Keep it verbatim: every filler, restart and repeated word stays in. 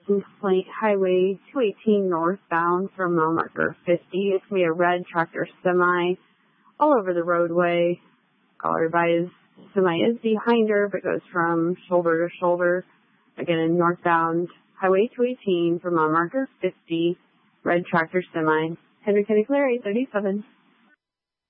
Complaint Highway two eighteen northbound from mile marker fifty. It's going to be a red tractor semi all over the roadway. Caller advised semi is behind her, but goes from shoulder to shoulder. Again, in northbound Highway two eighteen from mile marker fifty, red tractor semi. Henry County Clear eight thirty-seven.